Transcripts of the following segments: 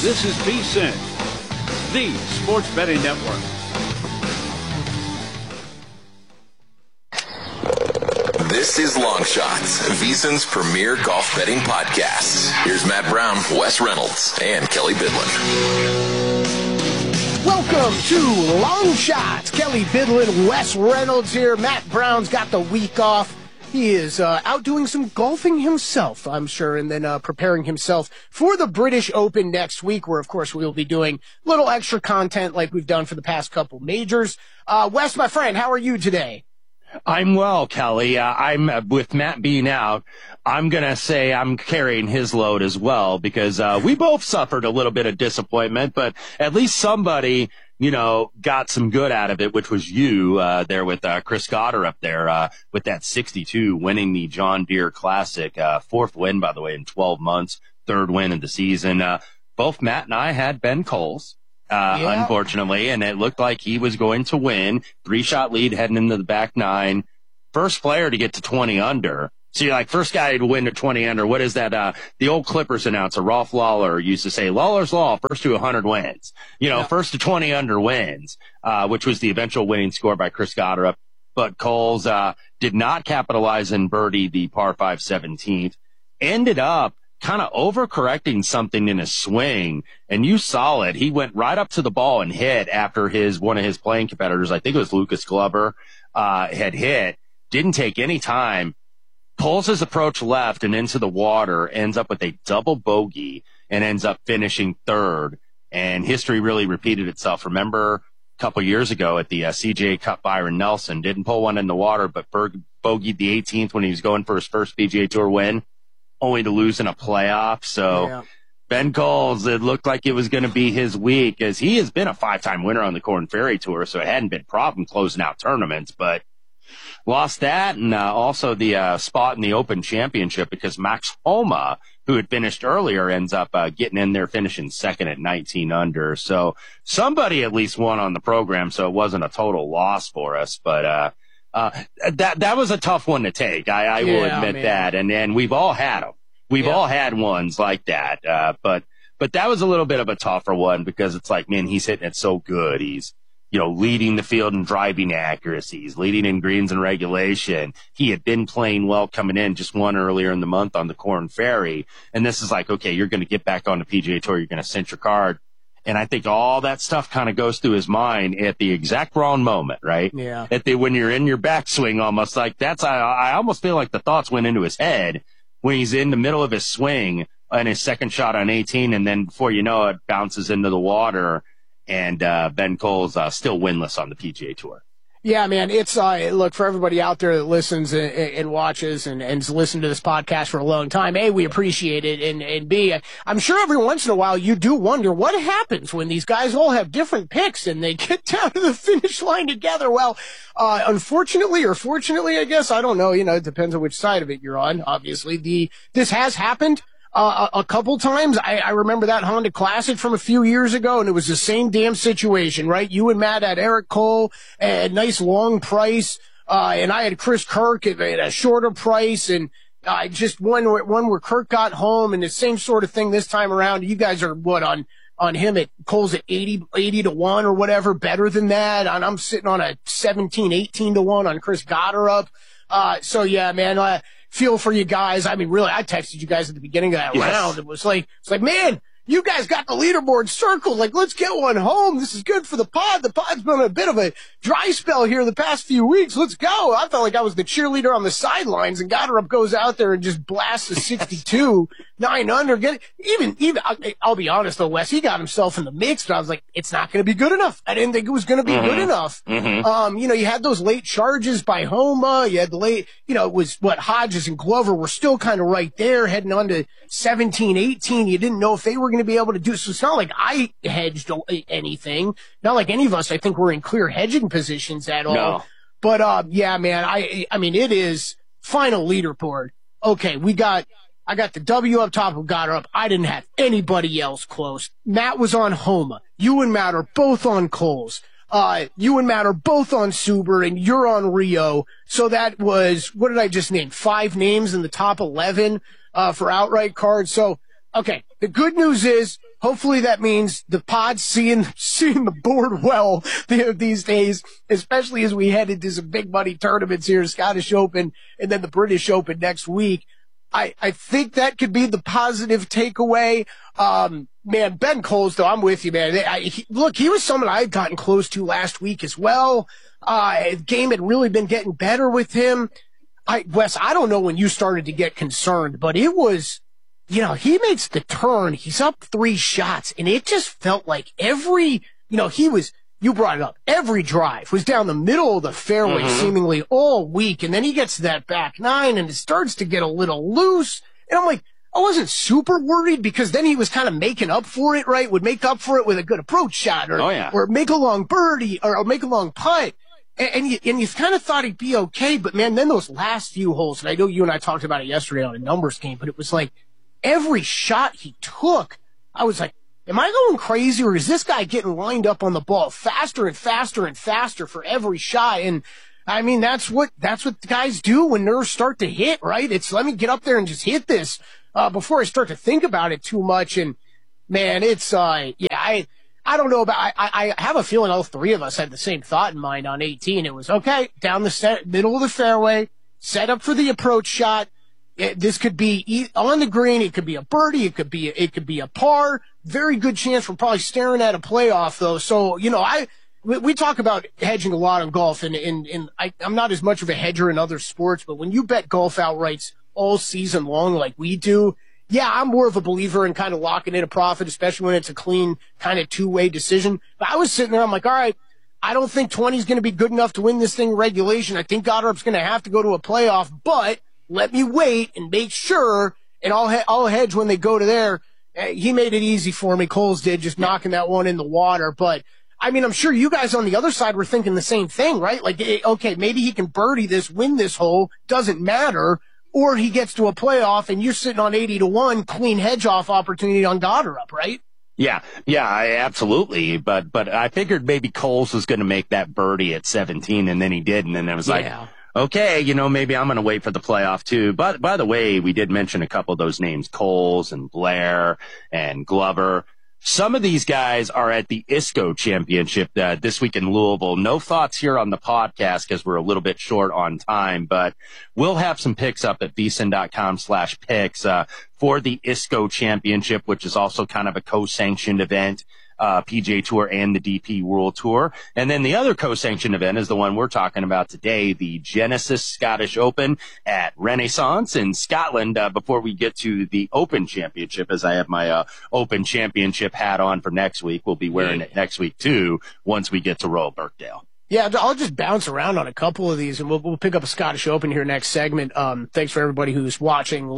This is VSiN, the sports betting network. This is Long Shots, VSiN's premier golf betting podcast. Here's Matt Brown, Wes Reynolds, and Kelly Bidlin. Welcome to Long Shots. Kelly Bidlin, Wes Reynolds here. Matt Brown's got the week off. He is out doing some golfing himself, I'm sure, and then preparing himself for the British Open next week, where, of course, we'll be doing little extra content like we've done for the past couple majors. Wes, my friend, how are you today? I'm well, Kelly. I'm with Matt being out. I'm going to say I'm carrying his load as well because we both suffered a little bit of disappointment, but at least somebody, got some good out of it, which was you there with Chris Goddard up there with that 62 winning the John Deere Classic. Fourth win, by the way, in 12 months, third win of the season. Both Matt and I had Ben Coles. Unfortunately, and it looked like he was going to win. 3-shot lead heading into the back nine. First player to get to 20 under. So you're like, first guy to win to 20 under. What is that? The old Clippers announcer, Rolf Lawler, used to say, Lawler's Law, first to 100 wins. First to 20 under wins, which was the eventual winning score by Chris Goddard. But Coles did not capitalize and birdie the par 5 17th. Ended up kind of overcorrecting something in his swing, and you saw it. He went right up to the ball and hit after one of his playing competitors, I think it was Lucas Glover, had hit. Didn't take any time. Pulls his approach left and into the water, ends up with a double bogey, and ends up finishing third. And history really repeated itself. Remember a couple years ago at the CJ Cup, Byron Nelson didn't pull one in the water, but bogeyed the 18th when he was going for his first PGA Tour win, only to lose in a playoff. So Ben Coles, it looked like it was going to be his week, as he has been a 5-time winner on the Korn Ferry Tour, so it hadn't been a problem closing out tournaments, but lost that, and also the spot in the Open Championship because Max Homa, who had finished earlier, ends up getting in there, finishing second at 19 under. So somebody at least won on the program, so it wasn't a total loss for us, but that was a tough one to take. I will admit that. And we've all had them. We've all had ones like that. But that was a little bit of a tougher one because it's like, man, he's hitting it so good. He's, leading the field in driving accuracies, leading in greens and regulation. He had been playing well coming in, just won earlier in the month on the Korn Ferry. And this is like, okay, you're going to get back on the PGA Tour. You're going to cinch your card. And I think all that stuff kind of goes through his mind at the exact wrong moment, right? Yeah. When you're in your backswing, almost like I almost feel like the thoughts went into his head when he's in the middle of his swing and his second shot on 18. And then before you know it, bounces into the water, and Ben Coles still winless on the PGA Tour. Yeah, man, it's, look, for everybody out there that listens and watches and has listened to this podcast for a long time, A, we appreciate it, and B, I'm sure every once in a while you do wonder what happens when these guys all have different picks and they get down to the finish line together. Well, unfortunately or fortunately, I guess, I don't know, it depends on which side of it you're on, obviously. This has happened a couple times. I remember that Honda Classic from a few years ago, and it was the same damn situation, right? You and Matt had Eric Cole at a nice long price, and I had Chris Kirk at a shorter price, and just one where Kirk got home, and the same sort of thing this time around. You guys are on him at Cole's at 80 to 1 or whatever, better than that. And I'm sitting on a 17, 18 to 1 on Chris Goddard up. So yeah, man, feel for you guys. I mean, really, I texted you guys at the beginning of that round. It was like, man, you guys got the leaderboard circled. Like, let's get one home. This is good for the pod. The pod's been a bit of a dry spell here the past few weeks. Let's go. I felt like I was the cheerleader on the sidelines, and Goddard goes out there and just blasts a 62, 9 under. Even, I'll be honest though, Wes, he got himself in the mix, but I was like, it's not going to be good enough. I didn't think it was going to be good enough. You had those late charges by Homa. You had the late, it was what Hodges and Glover were still kind of right there heading on to 17, 18. You didn't know if they were going to be able to do so. It's not like I hedged anything. Not like any of us, I think, were in clear hedging positions at all. No. But, yeah, man, I mean, it is final leaderboard. Okay, I got the W up top, who got her up. I didn't have anybody else close. Matt was on Homa. You and Matt are both on Coles. You and Matt are both on Suber, and you're on Rio. So that was, what did I just name? 5 names in the top 11 for outright cards. So, okay, the good news is hopefully that means the pod's seeing the board well these days, especially as we head into some big money tournaments here, Scottish Open and then the British Open next week. I think that could be the positive takeaway. Man, Ben Coles, though, I'm with you, man. Look, he was someone I had gotten close to last week as well. The game had really been getting better with him. Wes, I don't know when you started to get concerned, but it was, he makes the turn. He's up 3 shots, and it just felt like you brought it up. Every drive was down the middle of the fairway seemingly all week, and then he gets to that back 9, and it starts to get a little loose. And I'm like, I wasn't super worried because then he was kind of making up for it, right? Would make up for it with a good approach shot or make a long birdie or make a long putt. And you kind of thought he'd be okay, but man, then those last few holes, and I know you and I talked about it yesterday on a numbers game, but it was like every shot he took, I was like, am I going crazy, or is this guy getting lined up on the ball faster and faster and faster for every shot? And I mean, that's what the guys do when nerves start to hit, right? It's let me get up there and just hit this before I start to think about it too much. And man, it's I don't know about. I have a feeling all 3 of us had the same thought in mind on 18. It was okay down the middle of the fairway, set up for the approach shot. This could be on the green. It could be a birdie. It could be a par. Very good chance we're probably staring at a playoff, though. So we talk about hedging a lot on golf, and I'm not as much of a hedger in other sports, but when you bet golf outrights all season long like we do, yeah, I'm more of a believer in kind of locking in a profit, especially when it's a clean kind of 2-way decision. But I was sitting there, I'm like, all right, I don't think 20 is going to be good enough to win this thing in regulation. I think Goddard's going to have to go to a playoff, but let me wait and make sure, and I'll hedge when they go to there. He made it easy for me. Coles did, just knocking that one in the water. But, I mean, I'm sure you guys on the other side were thinking the same thing, right? Like, okay, maybe he can birdie this, win this hole, doesn't matter. Or he gets to a playoff and you're sitting on 80-1, clean hedge off opportunity on Goddard up, right? Yeah, absolutely. But I figured maybe Coles was going to make that birdie at 17, and then he did, and then I was like, okay, maybe I'm going to wait for the playoff too. But by the way, we did mention a couple of those names, Coles and Blair and Glover. Some of these guys are at the ISCO Championship this week in Louisville. No thoughts here on the podcast because we're a little bit short on time, but we'll have some picks up at vsin.com/picks for the ISCO Championship, which is also kind of a co-sanctioned event. PGA Tour and the DP World Tour. And then the other co-sanctioned event is the one we're talking about today, the Genesis Scottish Open at Renaissance in Scotland, before we get to the Open Championship, as I have my Open Championship hat on for next week. We'll be wearing it next week, too, once we get to Royal Birkdale. Yeah, I'll just bounce around on a couple of these, and we'll pick up a Scottish Open here next segment. Thanks for everybody who's listening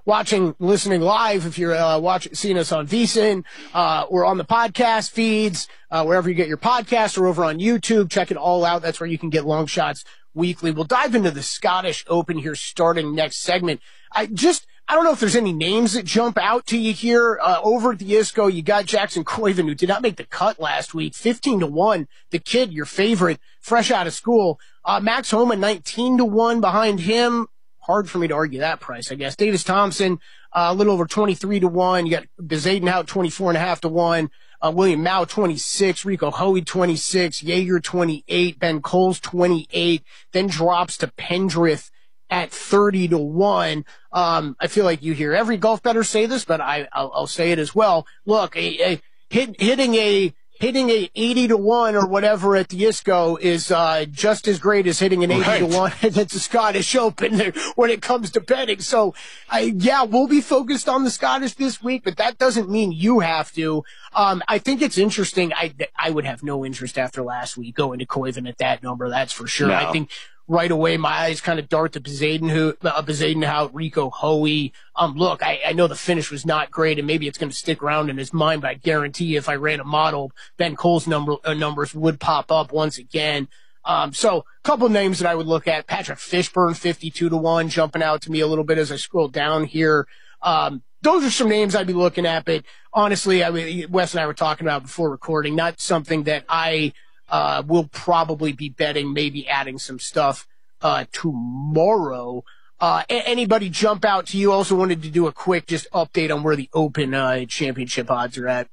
live. If you're seeing us on VSiN, or on the podcast feeds, wherever you get your podcasts, or over on YouTube, check it all out. That's where you can get Long Shots weekly. We'll dive into the Scottish Open here starting next segment. I don't know if there's any names that jump out to you here. Over at the ISCO, you got Jackson Koivu, who did not make the cut last week, 15-1. The kid, your favorite, fresh out of school. Max Homa, 19-1 behind him. Hard for me to argue that price, I guess. Davis Thompson, a little over 23-1. You got Bezadenhout, 24.5-1. William Mao, 26. Rico Hoey, 26. Jaeger, 28. Ben Coles, 28. Then drops to Pendrith at 30-1. I feel like you hear every golf bettor say this, but I'll say it as well. Look, hitting a 80-1 or whatever at the ISCO is just as great as hitting an 80-1 at the Scottish Open when it comes to betting. So, we'll be focused on the Scottish this week, but that doesn't mean you have to. I think it's interesting. I would have no interest after last week going to Koivu at that number. That's for sure. No. I think right away, my eyes kind of dart to Bezadenhout, Rico Hoey. Look, I know the finish was not great, and maybe it's going to stick around in his mind, but I guarantee you if I ran a model, Ben Cole's numbers would pop up once again. So a couple names that I would look at. Patrick Fishburne, 52-1, jumping out to me a little bit as I scroll down here. Those are some names I'd be looking at, but honestly, Wes and I were talking about before recording, not something that I will probably be betting, maybe adding some stuff tomorrow. Anybody jump out to you? Also wanted to do a quick just update on where the Open Championship odds are at.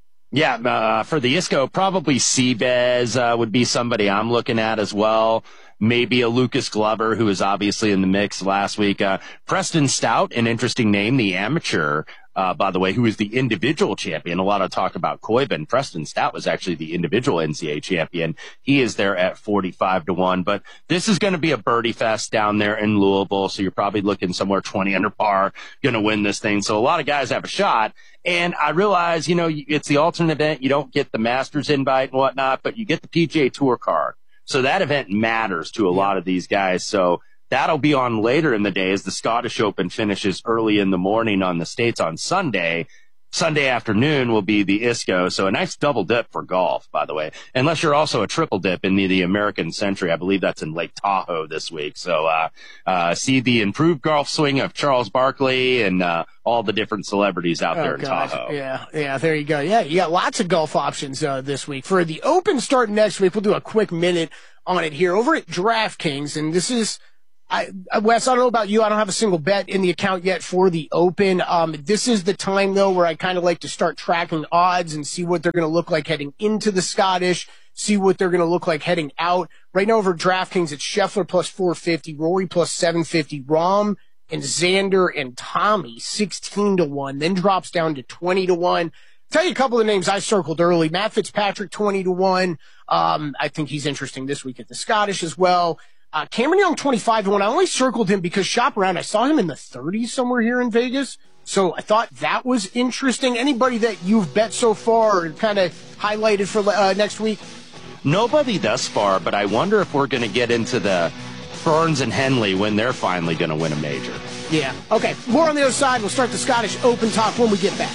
Yeah, for the ISCO, probably Seabez would be somebody I'm looking at as well. Maybe a Lucas Glover, who was obviously in the mix last week. Preston Stout, an interesting name, the amateur, by the way, who is the individual champion. A lot of talk about Koiben. Preston Stout was actually the individual NCAA champion. He is there at 45-1. But this is going to be a birdie fest down there in Louisville, so you're probably looking somewhere 20 under par, going to win this thing. So a lot of guys have a shot. And I realize, it's the alternate event. You don't get the Masters invite and whatnot, but you get the PGA Tour card. So that event matters to a lot of these guys. So that'll be on later in the day as the Scottish Open finishes early in the morning on the States on Sunday. Sunday afternoon will be the ISCO. So a nice double dip for golf, by the way, unless you're also a triple dip in the American Century. I believe that's in Lake Tahoe this week. So, see the improved golf swing of Charles Barkley and, all the different celebrities out there in Tahoe. Yeah, there you go. Yeah, you got lots of golf options, this week. For the Open starting next week, we'll do a quick minute on it here over at DraftKings. And this is, Wes, I don't know about you. I don't have a single bet in the account yet for the Open. This is the time, though, where I kind of like to start tracking odds and see what they're going to look like heading into the Scottish, see what they're going to look like heading out. Right now over DraftKings, it's Scheffler plus 450, Rory plus 750, Rahm and Xander and Tommy 16-1, then drops down to 20-1. Tell you a couple of names I circled early. Matt Fitzpatrick 20-1. I think he's interesting this week at the Scottish as well. Cameron Young 25-1. I only circled him because shop around. I saw him in the 30s somewhere here in Vegas. So I thought that was interesting. Anybody that you've bet so far or kind of highlighted for next week? Nobody thus far, but I wonder if we're going to get into the Burns and Henley when they're finally going to win a major. Yeah. Okay. More on the other side. We'll start the Scottish Open talk when we get back.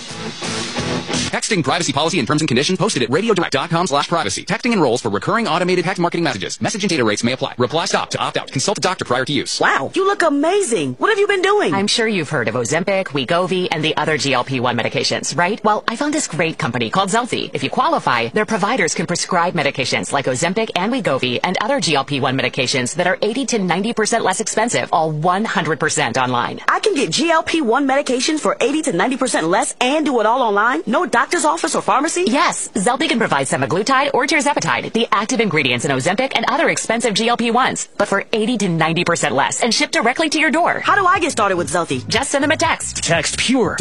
Texting privacy policy and terms and conditions posted at radiodirect.com/privacy. Texting enrolls for recurring automated text marketing messages. Message and data rates may apply. Reply stop to opt out. Consult a doctor prior to use. Wow, you look amazing. What have you been doing? I'm sure you've heard of Ozempic, Wegovy, and the other GLP-1 medications, right? Well, I found this great company called Zelfie. If you qualify, their providers can prescribe medications like Ozempic and Wegovy and other GLP-1 medications that are 80 to 90% less expensive, all 100% online. I can get GLP-1 medications for 80 to 90% less and do it all online? No doctor's office or pharmacy? Yes, Zelfie can provide semaglutide or tirzepatide, the active ingredients in Ozempic and other expensive GLP-1s, but for 80 to 90% less and shipped directly to your door. How do I get started with Zelfie? Just send them a text. Text PURE to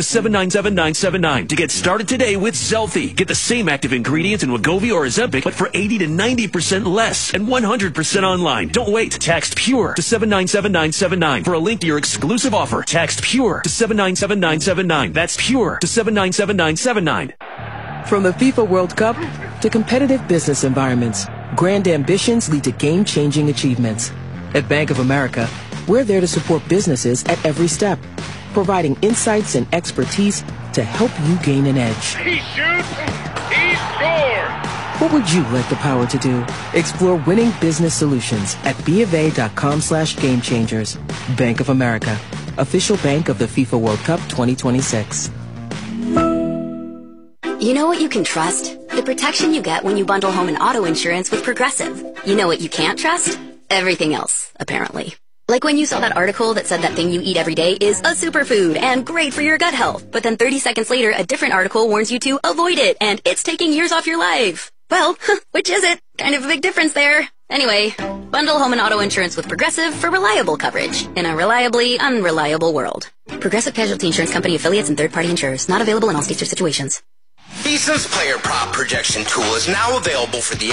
797979 to get started today with Zelfie. Get the same active ingredients in Wegovy or Ozempic, but for 80 to 90% less and 100% online. Don't wait. Text PURE to 797979 for a link to your exclusive offer. Text PURE to 797979. That's PURE to 797979. From the FIFA World Cup to competitive business environments, grand ambitions lead to game-changing achievements. At Bank of America, we're there to support businesses at every step, providing insights and expertise to help you gain an edge. He shoots, he scores! What would you like the power to do? Explore winning business solutions at BofA.com/gamechangers. Bank of America, official bank of the FIFA World Cup 2026. You know what you can trust? The protection you get when you bundle home and auto insurance with Progressive. You know what you can't trust? Everything else, apparently. Like when you saw that article that said that thing you eat every day is a superfood and great for your gut health. But then 30 seconds later, a different article warns you to avoid it and it's taking years off your life. Well, which is it? Kind of a big difference there. Anyway, bundle home and auto insurance with Progressive for reliable coverage in a reliably unreliable world. Progressive Casualty Insurance Company affiliates and third-party insurers. Not available in all states or situations. VEASAN's player prop projection tool is now available for the